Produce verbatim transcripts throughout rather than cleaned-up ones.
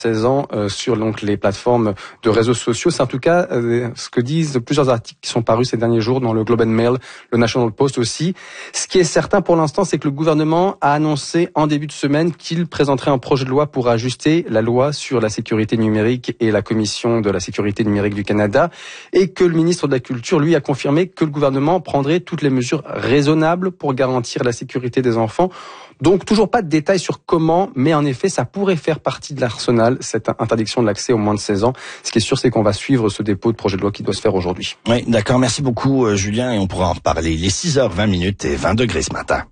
seize ans euh, sur donc les plateformes de réseaux sociaux. C'est en tout cas euh, ce que disent plusieurs articles qui sont parus ces derniers jours dans le Globe and Mail, le National Post aussi. Ce qui est certain pour l'instant, c'est que le gouvernement a annoncé en début de semaine qu'il présenterait un projet de loi pour ajuster la loi sur la sécurité numérique et la Commission de la sécurité numérique du Canada, et que le ministre de la Culture, lui, a confirmé que le gouvernement prendrait toutes les mesures raisonnables pour garantir la sécurité des enfants. Donc, toujours pas de détails sur comment, mais en effet, ça pourrait faire partie de l'arsenal, cette interdiction de l'accès aux moins de seize ans. Ce qui est sûr, c'est qu'on va suivre ce dépôt de projet de loi qui doit se faire aujourd'hui. Oui, d'accord. Merci beaucoup, euh, Julien, et on pourra en reparler. Il est six heures vingt minutes et vingt degrés ce matin.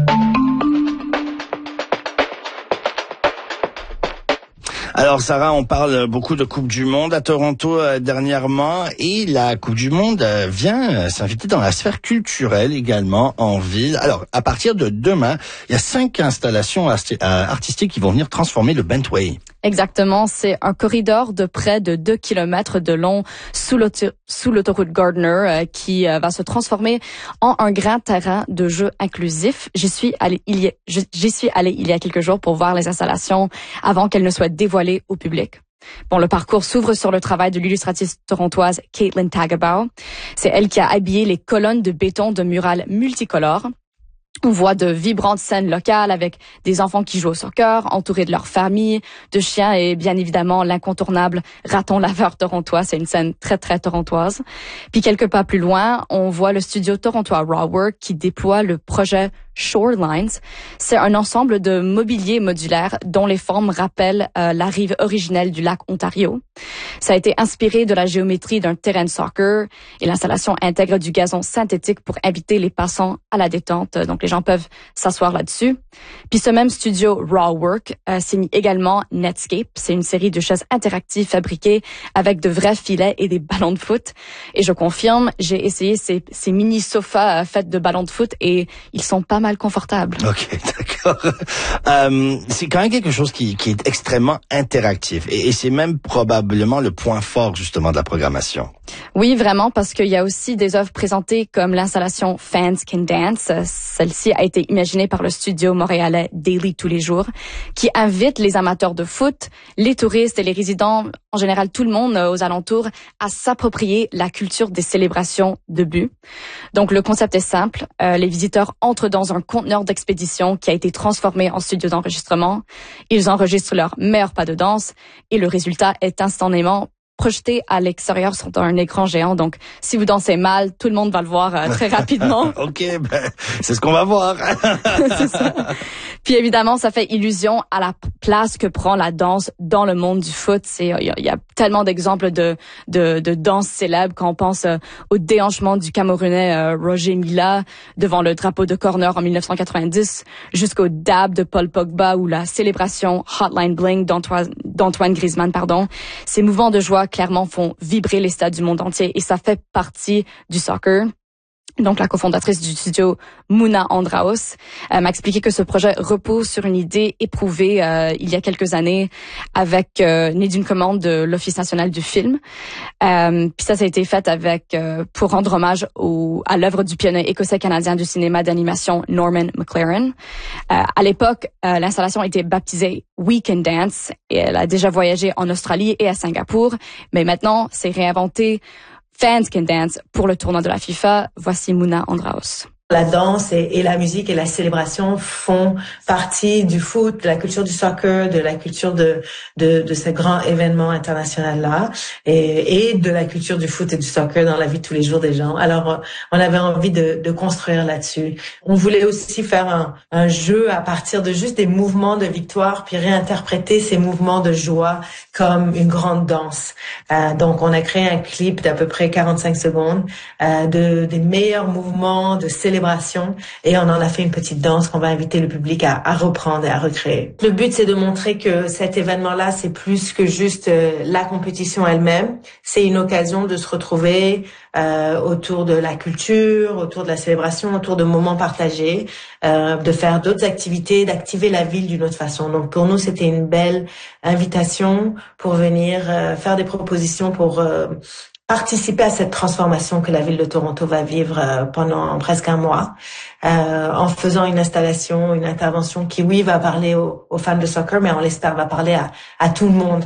Alors Sarah, on parle beaucoup de Coupe du Monde à Toronto euh, dernièrement, et la Coupe du Monde euh, vient euh, s'inviter dans la sphère culturelle également en ville. Alors à partir de demain, il y a cinq installations asti- euh, artistiques qui vont venir transformer le Bentway. Exactement, c'est un corridor de près de deux kilomètres de long sous, l'auto- sous l'autoroute Gardner euh, qui euh, va se transformer en un grand terrain de jeu inclusif. J'y suis allée il y a, j'y suis allée il y a quelques jours pour voir les installations avant qu'elles ne soient dévoilées au public. Bon, le parcours s'ouvre sur le travail de l'illustratrice torontoise Caitlin Tagabow. C'est elle qui a habillé les colonnes de béton de murales multicolores. On voit de vibrantes scènes locales avec des enfants qui jouent au soccer, entourés de leur famille, de chiens et bien évidemment l'incontournable raton laveur torontois. C'est une scène très, très torontoise. Puis quelques pas plus loin, on voit le studio torontois Rawwork qui déploie le projet Shorelines. C'est un ensemble de mobilier modulaire dont les formes rappellent euh, la rive originelle du lac Ontario. Ça a été inspiré de la géométrie d'un terrain de soccer et l'installation intègre du gazon synthétique pour inviter les passants à la détente. Donc les gens peuvent s'asseoir là-dessus. Puis ce même studio Rawwork euh, s'est mis également Netscape. C'est une série de chaises interactives fabriquées avec de vrais filets et des ballons de foot. Et je confirme, j'ai essayé ces, ces mini sofas euh, faits de ballons de foot et ils sont pas mal confortable. Ok, d'accord. Euh, c'est quand même quelque chose qui, qui est extrêmement interactif et, et c'est même probablement le point fort justement de la programmation. Oui, vraiment, parce qu'il y a aussi des œuvres présentées comme l'installation Fans Can Dance. Celle-ci a été imaginée par le studio montréalais Daily Tous les Jours, qui invite les amateurs de foot, les touristes et les résidents, en général tout le monde aux alentours, à s'approprier la culture des célébrations de but. Donc le concept est simple. Euh, les visiteurs entrent dans un conteneur d'expédition qui a été transformé en studio d'enregistrement. Ils enregistrent leur meilleur pas de danse et le résultat est instantanément projeté à l'extérieur sur un écran géant. Donc, si vous dansez mal, tout le monde va le voir euh, très rapidement. Ok, ben, c'est ce qu'on va voir. C'est ça. Puis évidemment, ça fait illusion à la place que prend la danse dans le monde du foot. C'est, il y a, y a tellement d'exemples de, de, de danses célèbres quand on pense euh, au déhanchement du Camerounais euh, Roger Mila devant le drapeau de corner en dix-neuf cent quatre-vingt-dix, jusqu'au dab de Paul Pogba ou la célébration Hotline Bling d'Antoine, d'Antoine Griezmann, pardon. Ces mouvements de joie clairement font vibrer les stades du monde entier et ça fait partie du soccer. Donc, la cofondatrice du studio, Mouna Andraos, euh, m'a expliqué que ce projet repose sur une idée éprouvée euh, il y a quelques années, avec euh, née d'une commande de l'Office national du film. Euh, puis ça, ça a été fait avec euh, pour rendre hommage au, à l'œuvre du pionnier écossais-canadien du cinéma d'animation Norman McLaren. Euh, à l'époque, euh, l'installation a été baptisée We Can Dance et elle a déjà voyagé en Australie et à Singapour, mais maintenant, c'est réinventé Fans Can Dance pour le tournoi de la FIFA. Voici Mouna Andraos. La danse et, et la musique et la célébration font partie du foot, de la culture du soccer, de la culture de de, de ce grand événement international-là, et, et de la culture du foot et du soccer dans la vie de tous les jours des gens. Alors, on avait envie de, de construire là-dessus. On voulait aussi faire un, un jeu à partir de juste des mouvements de victoire, puis réinterpréter ces mouvements de joie comme une grande danse. Euh, donc, on a créé un clip d'à peu près quarante-cinq secondes euh, de des meilleurs mouvements de célébration, et on en a fait une petite danse qu'on va inviter le public à, à reprendre et à recréer. Le but, c'est de montrer que cet événement-là, c'est plus que juste euh, la compétition elle-même. C'est une occasion de se retrouver euh, autour de la culture, autour de la célébration, autour de moments partagés, euh, de faire d'autres activités, d'activer la ville d'une autre façon. Donc pour nous, c'était une belle invitation pour venir euh, faire des propositions pour euh, participer à cette transformation que la ville de Toronto va vivre euh, pendant presque un mois, euh, en faisant une installation, une intervention qui, oui, va parler aux, aux fans de soccer, mais on l'espère va parler à, à tout le monde.